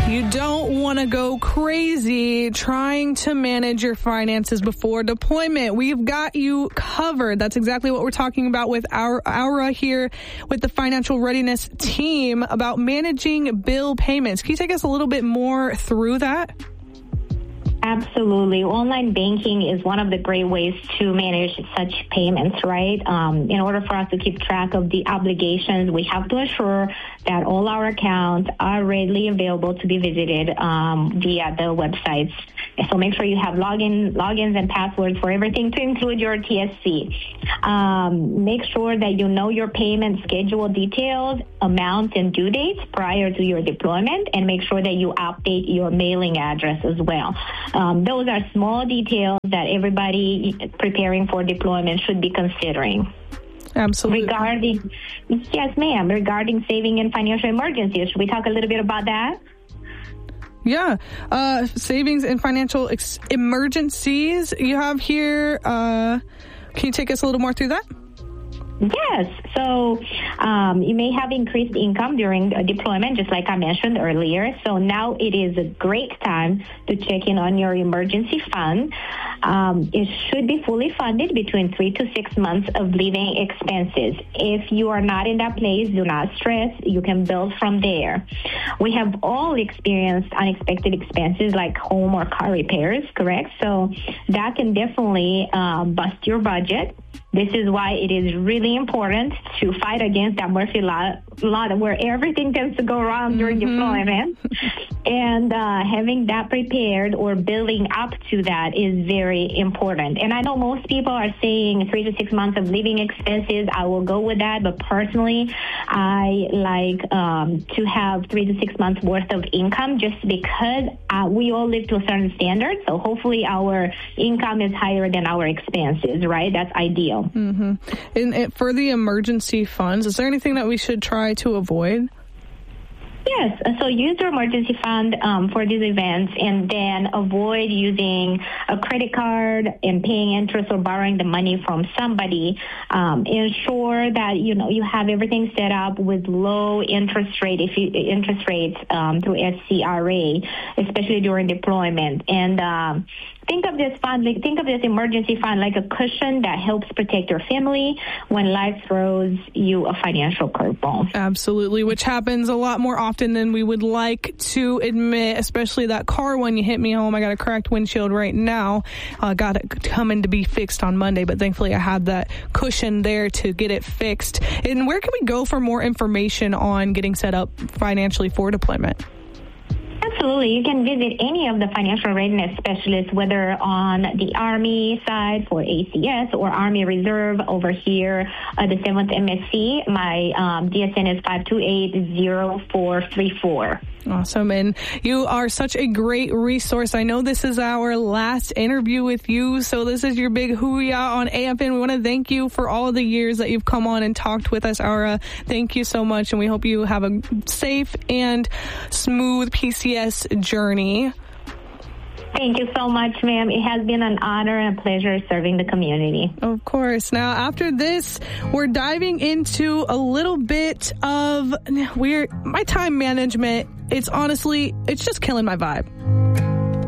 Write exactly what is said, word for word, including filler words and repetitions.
You don't want to go crazy trying to manage your finances before deployment. We've got you covered. That's exactly what we're talking about with our Aura here with the Financial Readiness team about managing bill payments. Can you take us a little bit more through that? Absolutely. Online banking is one of the great ways to manage such payments, right? Um, in order for us to keep track of the obligations, we have to ensure that all our accounts are readily available to be visited um, via the websites. So make sure you have login, logins and passwords for everything to include your T S C. Um, make sure that you know your payment schedule details, amounts, and due dates prior to your deployment, and make sure that you update your mailing address as well. Um, those are small details that everybody preparing for deployment should be considering. Absolutely. Regarding, yes, ma'am, regarding saving in financial emergencies, should we talk a little bit about that? Yeah, uh, savings and financial ex- emergencies you have here. Uh, can you take us a little more through that? Yes. So um, you may have increased income during a deployment, just like I mentioned earlier. So now it is a great time to check in on your emergency fund. Um, it should be fully funded between three to six months of living expenses. If you are not in that place, do not stress. You can build from there. We have all experienced unexpected expenses like home or car repairs, correct? So that can definitely um, bust your budget. This is why it is really important to fight against that Murphy law, law where everything tends to go wrong during mm-hmm. deployment. And uh, having that prepared or building up to that is very important. And I know most people are saying three to six months of living expenses. I will go with that. But personally, I like um, to have three to six months worth of income just because uh, we all live to a certain standard. So hopefully our income is higher than our expenses, right? That's ideal. Mm-hmm. And, and for the emergency funds, is there anything that we should try to avoid? Yes, so use your emergency fund um, for these events, and then avoid using a credit card and paying interest or borrowing the money from somebody. Um, ensure that you know you have everything set up with low interest rate if you, interest rates um, through S C R A, especially during deployment. And um, think of this fund, like, think of this emergency fund like a cushion that helps protect your family when life throws you a financial curveball. Absolutely, which happens a lot more often than we would like to admit, especially that car one. You hit me home. I got a cracked windshield right now. Uh, got it coming to be fixed on Monday, but thankfully I had that cushion there to get it fixed. And where can we go for more information on getting set up financially for deployment? Absolutely. You can visit any of the financial readiness specialists, whether on the Army side for A C S or Army Reserve over here at the seventh M S C. My um, D S N is five two eight zero four three four. Awesome. And you are such a great resource. I know this is our last interview with you, so this is your big hoo-yah on A F N. We want to thank you for all of the years that you've come on and talked with us, Aura. Thank you so much, and we hope you have a safe and smooth P C S journey. Thank you so much, ma'am. It has been an honor and a pleasure serving the community. Of course. Now, after this, we're diving into a little bit of we're my time management. It's honestly, it's just killing my vibe.